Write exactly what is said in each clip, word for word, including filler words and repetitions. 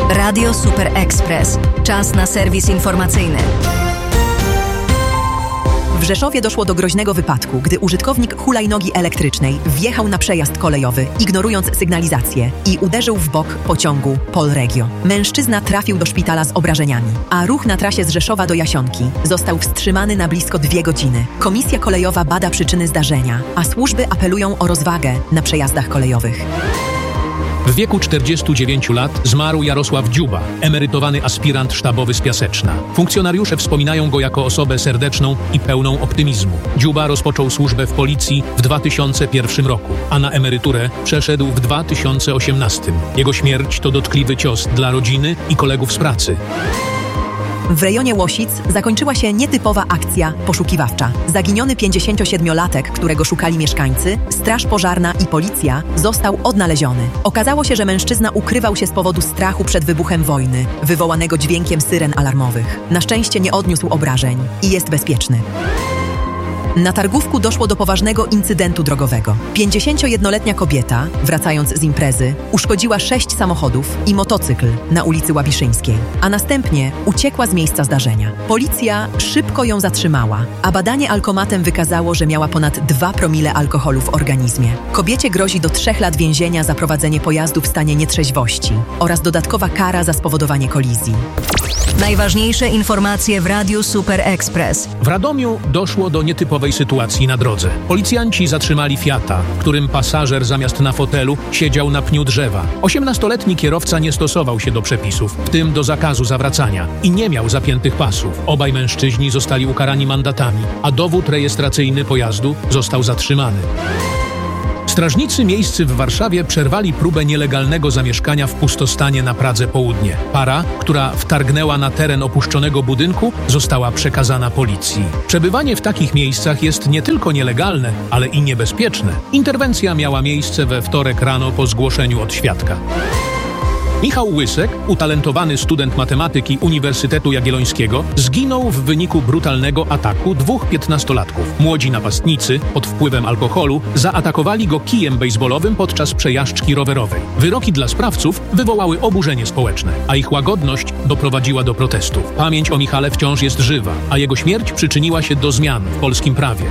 Radio Super Express. Czas na serwis informacyjny. W Rzeszowie doszło do groźnego wypadku, gdy użytkownik hulajnogi elektrycznej wjechał na przejazd kolejowy, ignorując sygnalizację i uderzył w bok pociągu Polregio. Mężczyzna trafił do szpitala z obrażeniami, a ruch na trasie z Rzeszowa do Jasionki został wstrzymany na blisko dwie godziny. Komisja kolejowa bada przyczyny zdarzenia, a służby apelują o rozwagę na przejazdach kolejowych. W wieku czterdziestu dziewięciu lat zmarł Jarosław Dziuba, emerytowany aspirant sztabowy z Piaseczna. Funkcjonariusze wspominają go jako osobę serdeczną i pełną optymizmu. Dziuba rozpoczął służbę w policji w dwa tysiące pierwszym roku, a na emeryturę przeszedł w dwa tysiące osiemnastym. Jego śmierć to dotkliwy cios dla rodziny i kolegów z pracy. W rejonie Łosic zakończyła się nietypowa akcja poszukiwawcza. Zaginiony pięćdziesięciosiedmiolatek, którego szukali mieszkańcy, straż pożarna i policja, został odnaleziony. Okazało się, że mężczyzna ukrywał się z powodu strachu przed wybuchem wojny, wywołanego dźwiękiem syren alarmowych. Na szczęście nie odniósł obrażeń i jest bezpieczny. Na Targówku doszło do poważnego incydentu drogowego. pięćdziesięciojednoletnia kobieta, wracając z imprezy, uszkodziła sześć samochodów i motocykl na ulicy Łabiszyńskiej, a następnie uciekła z miejsca zdarzenia. Policja szybko ją zatrzymała, a badanie alkomatem wykazało, że miała ponad dwa promile alkoholu w organizmie. Kobiecie grozi do trzech lat więzienia za prowadzenie pojazdu w stanie nietrzeźwości oraz dodatkowa kara za spowodowanie kolizji. Najważniejsze informacje w Radiu Super Express. W Radomiu doszło do nietypowej sytuacji na drodze. Policjanci zatrzymali Fiata, w którym pasażer zamiast na fotelu siedział na pniu drzewa. osiemnastoletni kierowca nie stosował się do przepisów, w tym do zakazu zawracania, i nie miał zapiętych pasów. Obaj mężczyźni zostali ukarani mandatami, a dowód rejestracyjny pojazdu został zatrzymany. Strażnicy miejscy w Warszawie przerwali próbę nielegalnego zamieszkania w pustostanie na Pradze Południe. Para, która wtargnęła na teren opuszczonego budynku, została przekazana policji. Przebywanie w takich miejscach jest nie tylko nielegalne, ale i niebezpieczne. Interwencja miała miejsce we wtorek rano po zgłoszeniu od świadka. Michał Łysek, utalentowany student matematyki Uniwersytetu Jagiellońskiego, zginął w wyniku brutalnego ataku dwóch piętnastolatków. Młodzi napastnicy, pod wpływem alkoholu, zaatakowali go kijem bejsbolowym podczas przejażdżki rowerowej. Wyroki dla sprawców wywołały oburzenie społeczne, a ich łagodność doprowadziła do protestów. Pamięć o Michale wciąż jest żywa, a jego śmierć przyczyniła się do zmian w polskim prawie.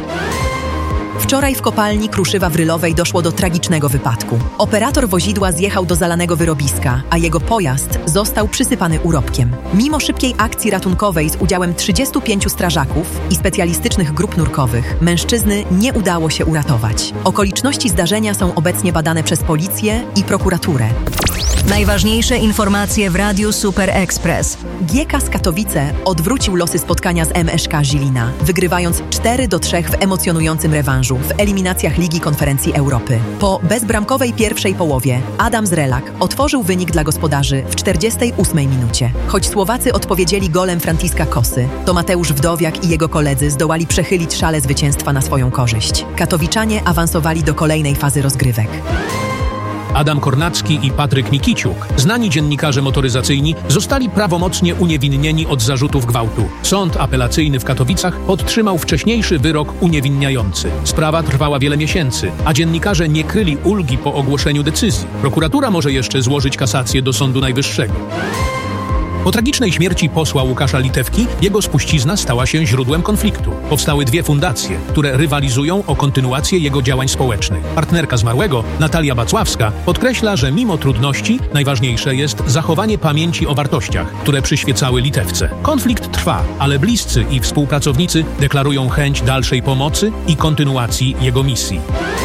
Wczoraj w kopalni Kruszywa w Rylowej doszło do tragicznego wypadku. Operator wozidła zjechał do zalanego wyrobiska, a jego pojazd został przysypany urobkiem. Mimo szybkiej akcji ratunkowej z udziałem trzydziestu pięciu strażaków i specjalistycznych grup nurkowych, mężczyzny nie udało się uratować. Okoliczności zdarzenia są obecnie badane przez policję i prokuraturę. Najważniejsze informacje w Radiu Super Express. G K z Katowice odwrócił losy spotkania z M Sz K Żilina, wygrywając cztery do trzech w emocjonującym rewanżu w eliminacjach Ligi Konferencji Europy. Po bezbramkowej pierwszej połowie Adam Zrelak otworzył wynik dla gospodarzy w czterdziestej ósmej minucie. Choć Słowacy odpowiedzieli golem Franciska Kosy, to Mateusz Wdowiak i jego koledzy zdołali przechylić szale zwycięstwa na swoją korzyść. Katowiczanie awansowali do kolejnej fazy rozgrywek. Adam Kornacki i Patryk Nikiciuk, znani dziennikarze motoryzacyjni, zostali prawomocnie uniewinnieni od zarzutów gwałtu. Sąd apelacyjny w Katowicach podtrzymał wcześniejszy wyrok uniewinniający. Sprawa trwała wiele miesięcy, a dziennikarze nie kryli ulgi po ogłoszeniu decyzji. Prokuratura może jeszcze złożyć kasację do Sądu Najwyższego. Po tragicznej śmierci posła Łukasza Litewki jego spuścizna stała się źródłem konfliktu. Powstały dwie fundacje, które rywalizują o kontynuację jego działań społecznych. Partnerka zmarłego, Natalia Bacławska, podkreśla, że mimo trudności najważniejsze jest zachowanie pamięci o wartościach, które przyświecały Litewce. Konflikt trwa, ale bliscy i współpracownicy deklarują chęć dalszej pomocy i kontynuacji jego misji.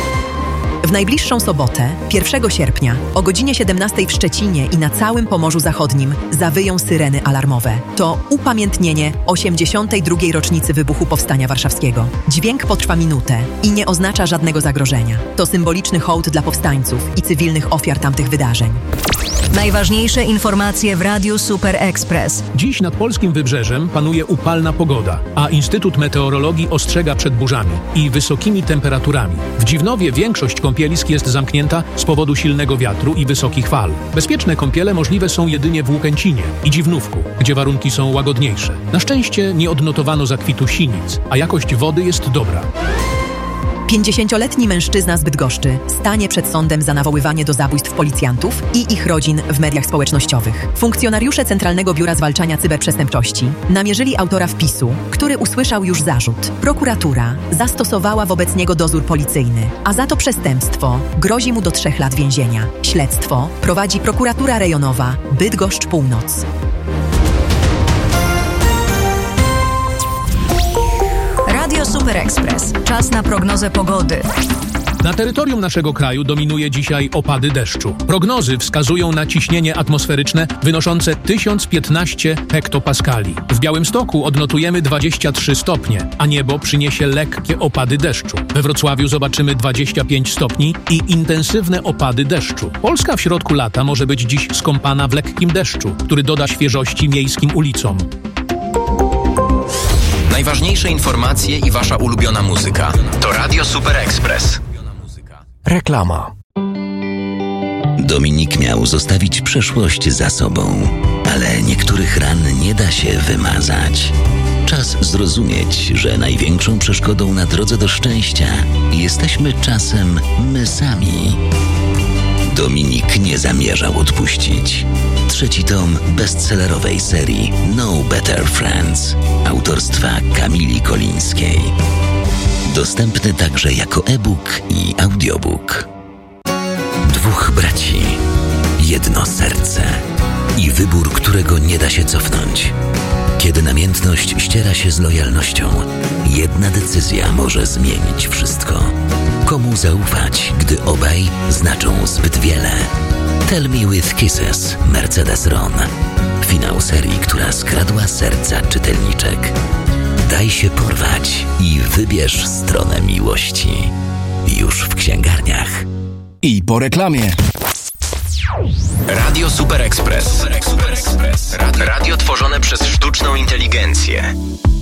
W najbliższą sobotę, pierwszego sierpnia, o godzinie siedemnastej w Szczecinie i na całym Pomorzu Zachodnim zawyją syreny alarmowe. To upamiętnienie osiemdziesiątej drugiej rocznicy wybuchu Powstania Warszawskiego. Dźwięk potrwa minutę i nie oznacza żadnego zagrożenia. To symboliczny hołd dla powstańców i cywilnych ofiar tamtych wydarzeń. Najważniejsze informacje w Radiu Super Express. Dziś nad polskim wybrzeżem panuje upalna pogoda, a Instytut Meteorologii ostrzega przed burzami i wysokimi temperaturami. W Dziwnowie większość kąpielisk jest zamknięta z powodu silnego wiatru i wysokich fal. Bezpieczne kąpiele możliwe są jedynie w Łukęcinie i Dziwnówku, gdzie warunki są łagodniejsze. Na szczęście nie odnotowano zakwitu sinic, a jakość wody jest dobra. pięćdziesięcioletni mężczyzna z Bydgoszczy stanie przed sądem za nawoływanie do zabójstw policjantów i ich rodzin w mediach społecznościowych. Funkcjonariusze Centralnego Biura Zwalczania Cyberprzestępczości namierzyli autora wpisu, który usłyszał już zarzut. Prokuratura zastosowała wobec niego dozór policyjny, a za to przestępstwo grozi mu do trzech lat więzienia. Śledztwo prowadzi Prokuratura Rejonowa Bydgoszcz Północ. Radio Super Express. Czas na prognozę pogody. Na terytorium naszego kraju dominuje dzisiaj opady deszczu. Prognozy wskazują na ciśnienie atmosferyczne wynoszące tysiąc piętnaście hektopaskali. W Białymstoku odnotujemy dwadzieścia trzy stopnie, a niebo przyniesie lekkie opady deszczu. We Wrocławiu zobaczymy dwadzieścia pięć stopni i intensywne opady deszczu. Polska w środku lata może być dziś skąpana w lekkim deszczu, który doda świeżości miejskim ulicom. Najważniejsze informacje i wasza ulubiona muzyka to Radio Super Express. Reklama. Dominik miał zostawić przeszłość za sobą, ale niektórych ran nie da się wymazać. Czas zrozumieć, że największą przeszkodą na drodze do szczęścia jesteśmy czasem my sami. Dominik nie zamierzał odpuścić. Trzeci tom bestsellerowej serii No Better Friends autorstwa Kamili Kolińskiej. Dostępny także jako e-book i audiobook. Dwóch braci, jedno serce i wybór, którego nie da się cofnąć. Kiedy namiętność ściera się z lojalnością, jedna decyzja może zmienić wszystko. Komu zaufać, gdy obaj znaczą zbyt wiele? Tell Me With Kisses, Mercedes Ron. Finał serii, która skradła serca czytelniczek. Daj się porwać i wybierz stronę miłości. Już w księgarniach. I po reklamie. Radio Super Express. Radio tworzone przez sztuczną inteligencję.